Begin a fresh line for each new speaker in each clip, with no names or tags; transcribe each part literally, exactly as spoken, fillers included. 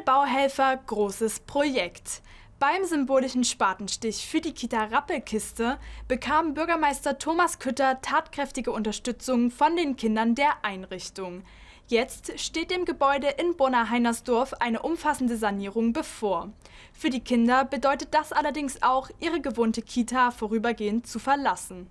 Bauhelfer großes Projekt. Beim symbolischen Spatenstich für die Kita Rappelkiste bekam Bürgermeister Thomas Kütter tatkräftige Unterstützung von den Kindern der Einrichtung. Jetzt steht dem Gebäude in Bonner-Heinersdorf eine umfassende Sanierung bevor. Für die Kinder bedeutet das allerdings auch, ihre gewohnte Kita vorübergehend zu verlassen.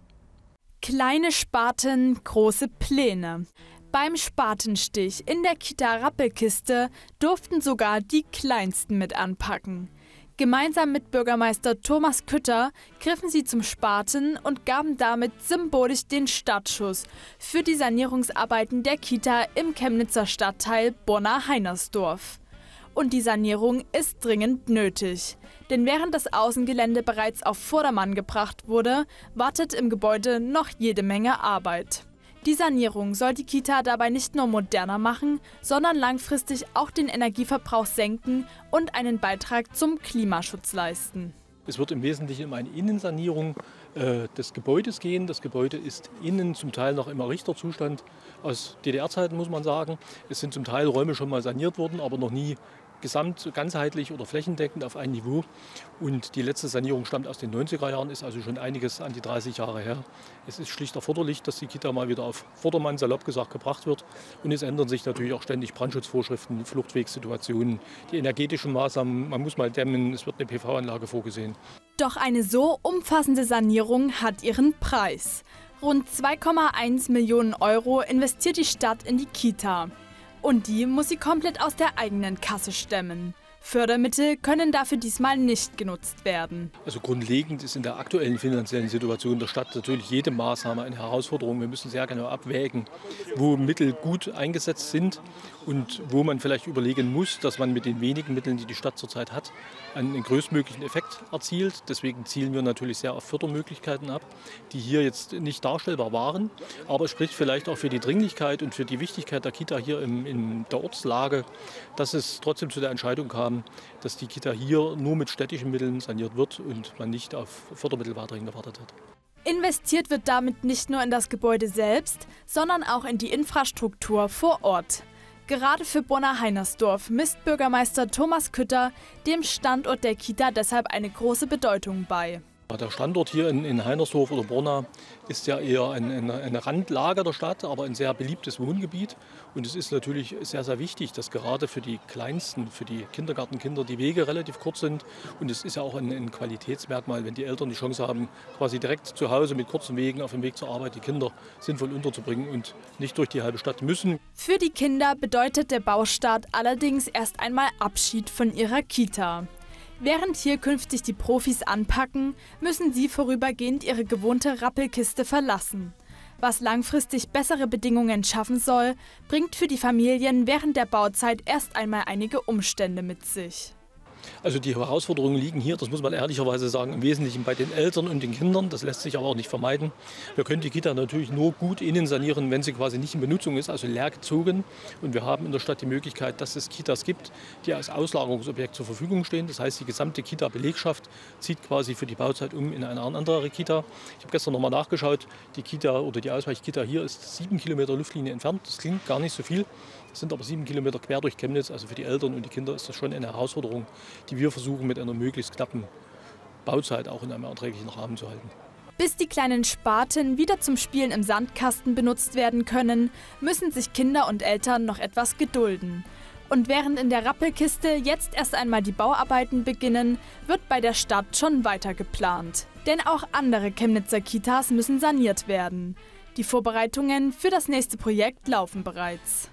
Kleine Spaten, große Pläne. Beim Spatenstich in der Kita Rappelkiste durften sogar die Kleinsten mit anpacken. Gemeinsam mit Bürgermeister Thomas Kütter griffen sie zum Spaten und gaben damit symbolisch den Startschuss für die Sanierungsarbeiten der Kita im Chemnitzer Stadtteil Bonner-Heinersdorf. Und die Sanierung ist dringend nötig. Denn während das Außengelände bereits auf Vordermann gebracht wurde, wartet im Gebäude noch jede Menge Arbeit. Die Sanierung soll die Kita dabei nicht nur moderner machen, sondern langfristig auch den Energieverbrauch senken und einen Beitrag zum Klimaschutz leisten.
Es wird im Wesentlichen um eine Innensanierung äh, des Gebäudes gehen. Das Gebäude ist innen zum Teil noch im Errichterzustand aus D D R-Zeiten, muss man sagen. Es sind zum Teil Räume schon mal saniert worden, aber noch nie gesamt, ganzheitlich oder flächendeckend auf ein Niveau. Und die letzte Sanierung stammt aus den neunziger Jahren, ist also schon einiges an die dreißig Jahre her. Es ist schlicht erforderlich, dass die Kita mal wieder auf Vordermann, salopp gesagt, gebracht wird. Und es ändern sich natürlich auch ständig Brandschutzvorschriften, Fluchtwegssituationen, die energetischen Maßnahmen. Man muss mal dämmen, es wird eine P V-Anlage vorgesehen.
Doch eine so umfassende Sanierung hat ihren Preis. Rund zwei Komma eins Millionen Euro investiert die Stadt in die Kita. Und die muss sie komplett aus der eigenen Kasse stemmen. Fördermittel können dafür diesmal nicht genutzt werden.
Also grundlegend ist in der aktuellen finanziellen Situation der Stadt natürlich jede Maßnahme eine Herausforderung. Wir müssen sehr genau abwägen, wo Mittel gut eingesetzt sind und wo man vielleicht überlegen muss, dass man mit den wenigen Mitteln, die die Stadt zurzeit hat, einen größtmöglichen Effekt erzielt. Deswegen zielen wir natürlich sehr auf Fördermöglichkeiten ab, die hier jetzt nicht darstellbar waren. Aber es spricht vielleicht auch für die Dringlichkeit und für die Wichtigkeit der Kita hier im, in der Ortslage, dass es trotzdem zu der Entscheidung kam, dass die Kita hier nur mit städtischen Mitteln saniert wird und man nicht auf Fördermittel weiterhin gewartet hat.
Investiert wird damit nicht nur in das Gebäude selbst, sondern auch in die Infrastruktur vor Ort. Gerade für Bonner-Heinersdorf misst Bürgermeister Thomas Kütter dem Standort der Kita deshalb eine große Bedeutung bei.
Der Standort hier in, in Heinersdorf oder Borna ist ja eher eine, eine, eine Randlage der Stadt, aber ein sehr beliebtes Wohngebiet. Und es ist natürlich sehr, sehr wichtig, dass gerade für die Kleinsten, für die Kindergartenkinder die Wege relativ kurz sind. Und es ist ja auch ein, ein Qualitätsmerkmal, wenn die Eltern die Chance haben, quasi direkt zu Hause mit kurzen Wegen auf dem Weg zur Arbeit die Kinder sinnvoll unterzubringen und nicht durch die halbe Stadt müssen.
Für die Kinder bedeutet der Baustart allerdings erst einmal Abschied von ihrer Kita. Während hier künftig die Profis anpacken, müssen sie vorübergehend ihre gewohnte Rappelkiste verlassen. Was langfristig bessere Bedingungen schaffen soll, bringt für die Familien während der Bauzeit erst einmal einige Umstände mit sich.
Also die Herausforderungen liegen hier, das muss man ehrlicherweise sagen, im Wesentlichen bei den Eltern und den Kindern. Das lässt sich aber auch nicht vermeiden. Wir können die Kita natürlich nur gut innen sanieren, wenn sie quasi nicht in Benutzung ist, also leer gezogen. Und wir haben in der Stadt die Möglichkeit, dass es Kitas gibt, die als Auslagerungsobjekt zur Verfügung stehen. Das heißt, die gesamte Kita-Belegschaft zieht quasi für die Bauzeit um in eine andere Kita. Ich habe gestern noch mal nachgeschaut, die Kita oder die Ausweichkita hier ist sieben Kilometer Luftlinie entfernt. Das klingt gar nicht so viel. Das sind aber sieben Kilometer quer durch Chemnitz. Also für die Eltern und die Kinder ist das schon eine Herausforderung, die wir versuchen mit einer möglichst knappen Bauzeit auch in einem erträglichen Rahmen zu halten.
Bis die kleinen Spaten wieder zum Spielen im Sandkasten benutzt werden können, müssen sich Kinder und Eltern noch etwas gedulden. Und während in der Rappelkiste jetzt erst einmal die Bauarbeiten beginnen, wird bei der Stadt schon weiter geplant. Denn auch andere Chemnitzer Kitas müssen saniert werden. Die Vorbereitungen für das nächste Projekt laufen bereits.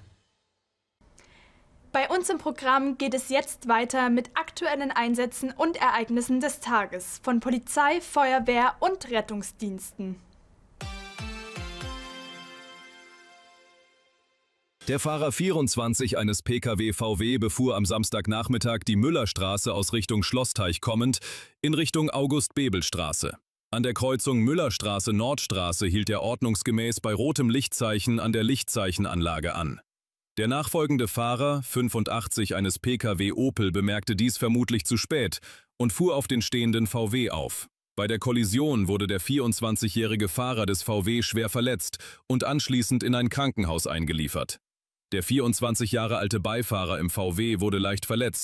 Bei uns im Programm geht es jetzt weiter mit aktuellen Einsätzen und Ereignissen des Tages von Polizei, Feuerwehr und Rettungsdiensten.
Der Fahrer vierundzwanzig eines P K W V W befuhr am Samstagnachmittag die Müllerstraße aus Richtung Schlossteich kommend in Richtung August-Bebel-Straße. An der Kreuzung Müllerstraße-Nordstraße hielt er ordnungsgemäß bei rotem Lichtzeichen an der Lichtzeichenanlage an. Der nachfolgende Fahrer, fünfundachtzig eines P K W Opel, bemerkte dies vermutlich zu spät und fuhr auf den stehenden V W auf. Bei der Kollision wurde der vierundzwanzigjährige Fahrer des V W schwer verletzt und anschließend in ein Krankenhaus eingeliefert. Der vierundzwanzig Jahre alte Beifahrer im V W wurde leicht verletzt